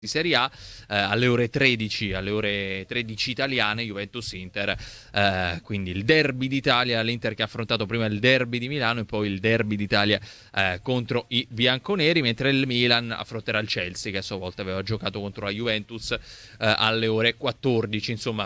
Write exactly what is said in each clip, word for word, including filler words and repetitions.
di Serie A, eh, alle ore tredici, alle ore tredici italiane, Juventus-Inter, eh, quindi il derby d'Italia, l'Inter che ha affrontato prima il derby di Milano e poi il derby d'Italia eh, contro i bianconeri, mentre il Milan affronterà il Chelsea che a sua volta aveva giocato contro la Juventus eh, alle ore quattordici, insomma.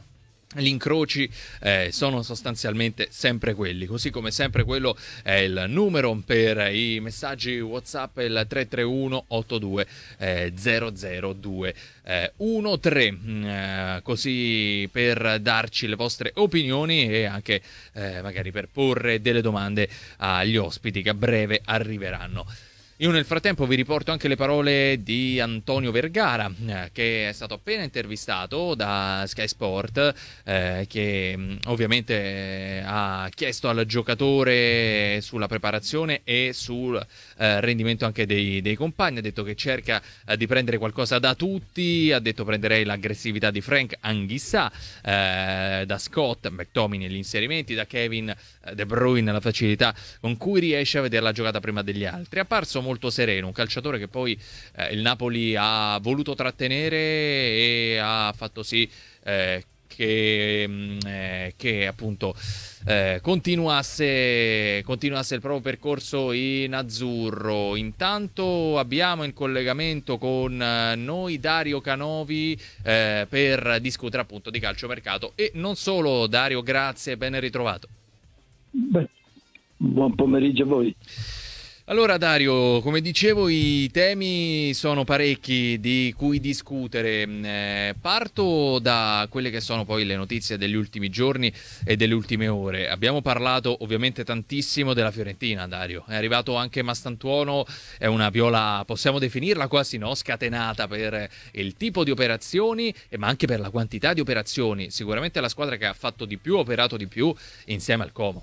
Gli incroci eh, sono sostanzialmente sempre quelli, così come sempre quello è il numero per i messaggi WhatsApp, il tre tre uno otto due zero zero due uno tre, eh, così per darci le vostre opinioni e anche eh, magari per porre delle domande agli ospiti che a breve arriveranno. Io nel frattempo vi riporto anche le parole di Antonio Vergara, eh, che è stato appena intervistato da Sky Sport, eh, che mh, ovviamente eh, ha chiesto al giocatore sulla preparazione e sul eh, rendimento anche dei, dei compagni. Ha detto che cerca eh, di prendere qualcosa da tutti, ha detto prenderei l'aggressività di Frank Anghissà, eh, da Scott McTominay gli inserimenti, da Kevin eh, De Bruyne la facilità con cui riesce a vedere la giocata prima degli altri. È apparso molto sereno, un calciatore che poi eh, il Napoli ha voluto trattenere e ha fatto sì eh, che, mh, eh, che appunto eh, continuasse, continuasse il proprio percorso in azzurro. Intanto abbiamo in collegamento con noi Dario Canovi eh, per discutere appunto di calciomercato e non solo. Dario, grazie, ben ritrovato. Beh, buon pomeriggio a voi. Allora Dario, come dicevo, i temi sono parecchi di cui discutere. Eh, parto da quelle che sono poi le notizie degli ultimi giorni e delle ultime ore. Abbiamo parlato ovviamente tantissimo della Fiorentina, Dario. È arrivato anche Mastantuono, è una viola, possiamo definirla quasi, no? Scatenata per il tipo di operazioni, ma anche per la quantità di operazioni. Sicuramente la squadra che ha fatto di più, operato di più, insieme al Como.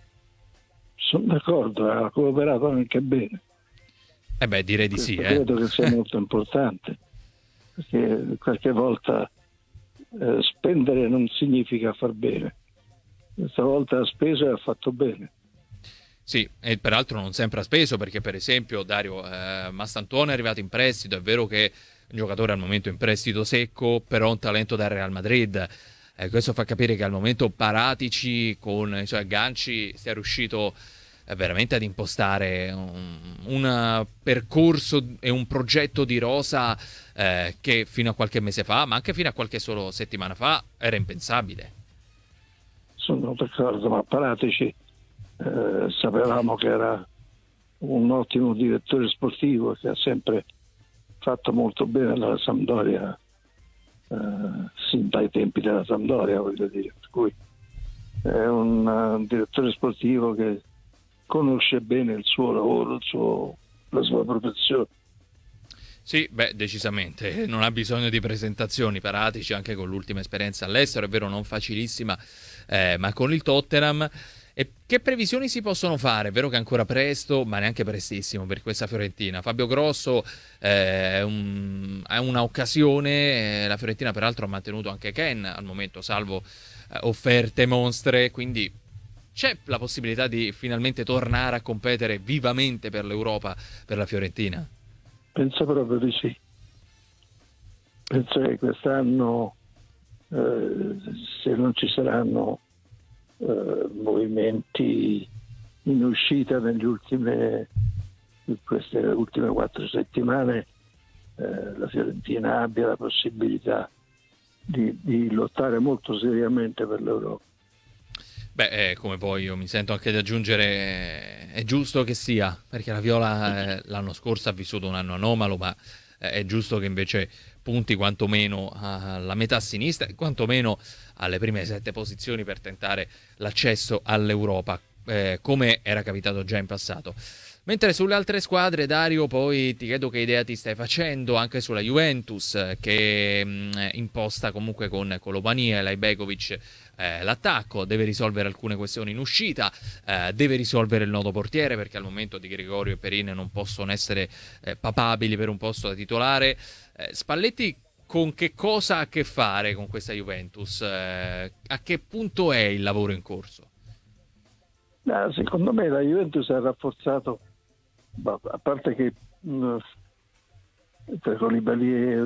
Sono d'accordo, ha cooperato anche bene. Eh beh, direi di Questo sì. credo Eh. che sia molto importante, perché qualche volta eh, spendere non significa far bene. Questa volta ha speso e ha fatto bene. Sì, e peraltro non sempre ha speso, perché per esempio Dario eh, Mastantuono è arrivato in prestito, è vero che è un giocatore al momento in prestito secco, però un talento da Real Madrid. Eh, questo fa capire che al momento Paratici con i suoi agganci sia riuscito eh, veramente ad impostare un, un percorso e un progetto di rosa eh, che fino a qualche mese fa, ma anche fino a qualche solo settimana fa, era impensabile. Sono d'accordo, ma Paratici eh, sapevamo che era un ottimo direttore sportivo che ha sempre fatto molto bene la Sampdoria, eh, sin dai tempi della Sampdoria, voglio dire, per cui è un uh, direttore sportivo che conosce bene il suo lavoro, il suo, la sua professione. Sì, beh, decisamente, non ha bisogno di presentazioni. Paratici anche con l'ultima esperienza all'estero, è vero non facilissima, eh, ma con il Tottenham. E che previsioni si possono fare? È vero che è ancora presto, ma neanche prestissimo per questa Fiorentina. Fabio Grosso eh, è, un, è una occasione, eh, la Fiorentina peraltro ha mantenuto anche Ken al momento, salvo eh, offerte monstre, quindi c'è la possibilità di finalmente tornare a competere vivamente per l'Europa per la Fiorentina? Penso proprio di sì. Penso che quest'anno, eh, se non ci saranno eh, movimenti in uscita negli ultime, in queste ultime quattro settimane, eh, la Fiorentina abbia la possibilità di, di lottare molto seriamente per l'Europa. Beh, eh, come poi io mi sento anche di aggiungere, eh, è giusto che sia, perché la Viola eh, l'anno scorso ha vissuto un anno anomalo, ma eh, è giusto che invece punti quantomeno alla metà a sinistra e quantomeno alle prime sette posizioni per tentare l'accesso all'Europa, eh, come era capitato già in passato. Mentre sulle altre squadre, Dario, poi ti chiedo che idea ti stai facendo anche sulla Juventus, che mh, imposta comunque con Kolobani e Lajbegovic eh, l'attacco, deve risolvere alcune questioni in uscita, eh, deve risolvere il nodo portiere, perché al momento Di Gregorio e Perin non possono essere eh, papabili per un posto da titolare. Eh, Spalletti con che cosa ha a che fare con questa Juventus? Eh, a che punto è il lavoro in corso? Ah, secondo me la Juventus ha rafforzato, a parte che mh, per Colibalier